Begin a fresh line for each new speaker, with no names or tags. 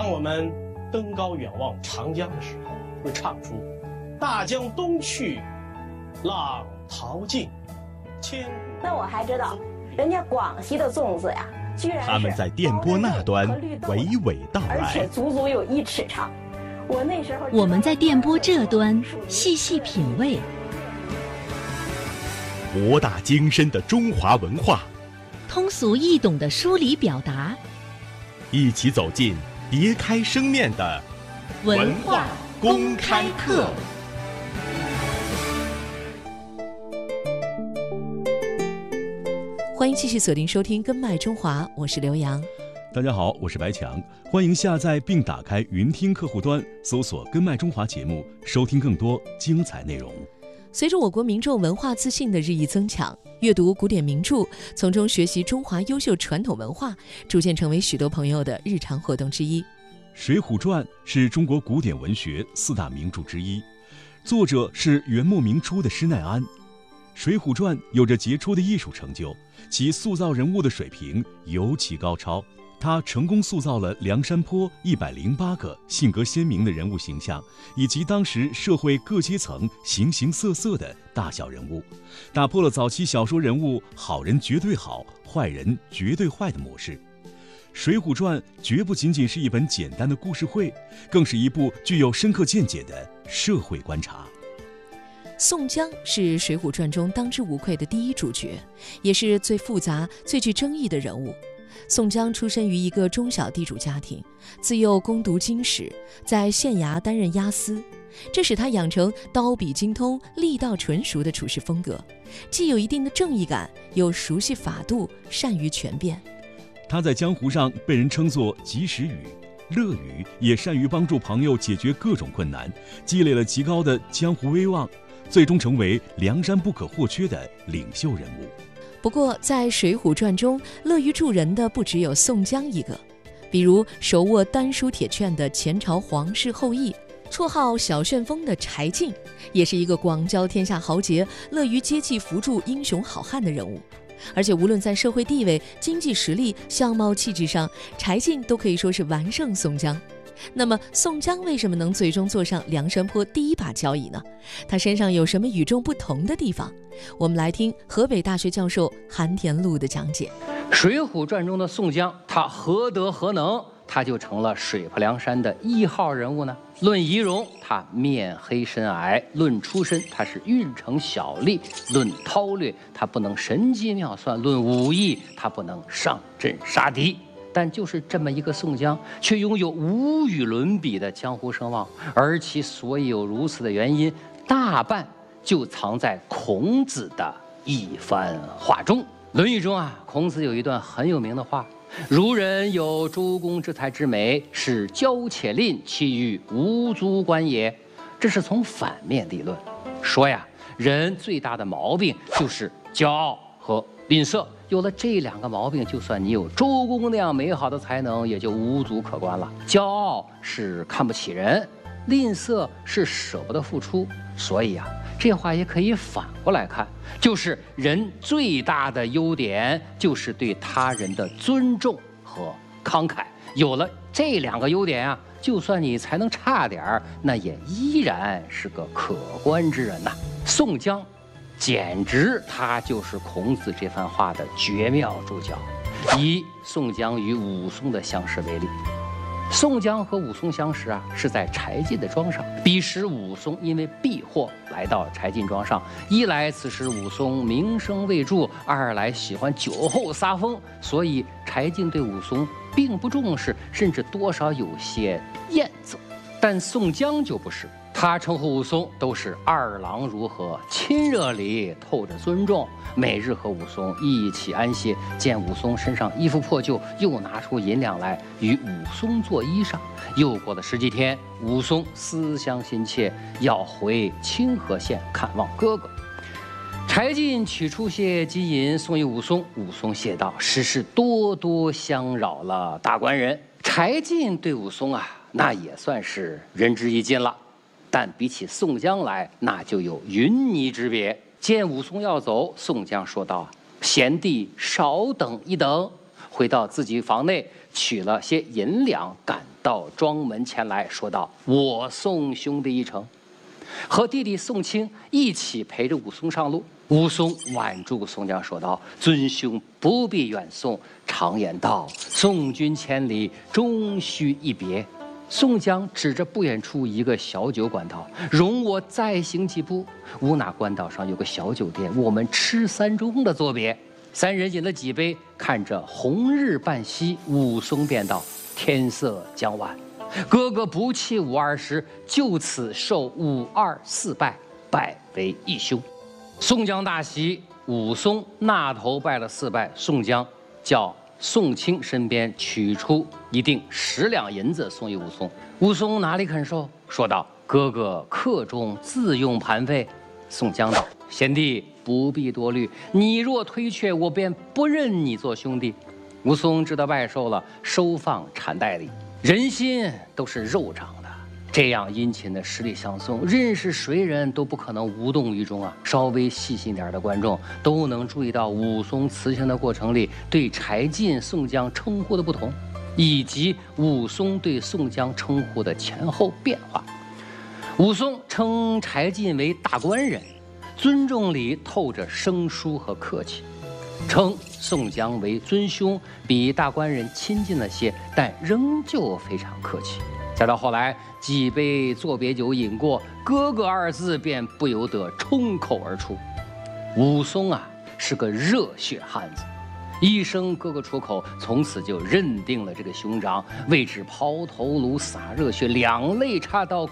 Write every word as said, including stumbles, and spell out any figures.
当我们登高远望长江的时候，会唱出“大江东去，浪淘尽，千古”。
那我还知道，人家广西的粽子呀，居然是
他们在电波那端娓娓道来，
而且足足有一尺长。我那时候，
我们在电波这端细细品味，
博大精深的中华文化，
通俗易懂的梳理表达，
一起走进别开生面的
文化公开课。
欢迎继续锁定收听《根脉中华》，我是刘洋。
大家好，我是白强，欢迎下载并打开云听客户端，搜索“根脉中华”节目，收听更多精彩内容。
随着我国民众文化自信的日益增强，阅读古典名著，从中学习中华优秀传统文化，逐渐成为许多朋友的日常活动之一。《
水浒传》是中国古典文学四大名著之一，作者是元末明初的施耐庵。《水浒传》有着杰出的艺术成就，其塑造人物的水平尤其高超。他成功塑造了梁山泊一百零八个性格鲜明的人物形象，以及当时社会各阶层形形色色的大小人物，打破了早期小说人物好人绝对好，坏人绝对坏的模式。《水浒传》绝不仅仅是一本简单的故事会，更是一部具有深刻见解的社会观察。
宋江是《水浒传》中当之无愧的第一主角，也是最复杂、最具争议的人物。宋江出身于一个中小地主家庭，自幼攻读经史，在县衙担任押司，这使他养成刀笔精通、力道纯熟的处事风格，既有一定的正义感，又熟悉法度，善于权变。
他在江湖上被人称作及时雨、乐雨，也善于帮助朋友解决各种困难，积累了极高的江湖威望，最终成为梁山不可或缺的领袖人物。
不过在《水浒传》中，乐于助人的不只有宋江一个，比如手握丹书铁券的前朝皇室后裔，绰号小旋风的柴进，也是一个广交天下豪杰、乐于接济扶助英雄好汉的人物。而且无论在社会地位、经济实力、相貌气质上，柴进都可以说是完胜宋江。那么宋江为什么能最终坐上梁山泊第一把交椅呢？他身上有什么与众不同的地方？我们来听河北大学教授韩田禄的讲解。
《水浒传》中的宋江，他何德何能，他就成了水泊梁山的一号人物呢？论仪容，他面黑身矮；论出身，他是运城小吏；论韬略，他不能神机妙算；论武艺，他不能上阵杀敌。但就是这么一个宋江，却拥有无与伦比的江湖声望，而其所以有如此的原因，大半就藏在孔子的一番话中。《论语》中啊，孔子有一段很有名的话：“如人有周公之才之美，是骄且吝，其余无足观也。”这是从反面理论，说呀，人最大的毛病就是骄傲和吝啬。有了这两个毛病，就算你有周公那样美好的才能，也就无足可观了。骄傲是看不起人，吝啬是舍不得付出。所以啊，这话也可以反过来看，就是人最大的优点就是对他人的尊重和慷慨。有了这两个优点啊，就算你才能差点儿，那也依然是个可观之人呐。宋江简直他就是孔子这番话的绝妙注脚。以宋江与武松的相识为例，宋江和武松相识啊，是在柴进的庄上。彼时武松因为避祸来到柴进庄上，一来此时武松名声未著，二来喜欢酒后撒疯，所以柴进对武松并不重视，甚至多少有些厌憎。但宋江就不是，他称呼武松都是二郎如何，亲热里透着尊重，每日和武松一起安歇，见武松身上衣服破旧，又拿出银两来与武松做衣裳。又过了十几天，武松思乡心切，要回清河县看望哥哥。柴进取出些金银送与武松，武松谢道：“实是多多相扰了大官人。”柴进对武松啊，那也算是仁至义尽了，但比起宋江来，那就有云泥之别。见武松要走，宋江说道：“贤弟少等一等。”回到自己房内， 取了些银两，赶到庄门前来，说道：“我送兄弟一程。”和弟弟宋清一起陪着武松上路。武松挽住宋江说道：“尊兄不必远送，常言道，送君千里，终须一别。”宋江指着不远处一个小酒馆道：“容我再行几步。”乌那官道上有个小酒店，我们吃三盅的作别。三人饮了几杯，看着红日半西，武松便道：“天色将晚，哥哥不弃武二师，就此授武二四拜，拜为义兄。”宋江大喜，武松那头拜了四拜。宋江叫宋清身边取出一锭十两银子送与武松。武松哪里肯受，说道：“哥哥客中自用盘费。”宋江道：“贤弟不必多虑，你若推却，我便不认你做兄弟。”武松知道拜寿了，收放缠袋里。人心都是肉长的，这样殷勤的十里相送，认识谁人都不可能无动于衷啊！稍微细心点的观众都能注意到武松辞行的过程里对柴进、宋江称呼的不同，以及武松对宋江称呼的前后变化。武松称柴进为大官人，尊重里透着生疏和客气；称宋江为尊兄，比大官人亲近了些，但仍旧非常客气。再到后来，几杯作别酒饮过，哥哥二字便不由得冲口而出。武松啊，是个热血汉子，一声哥哥出口，从此就认定了这个兄长，为之抛头颅洒热血，两肋插刀，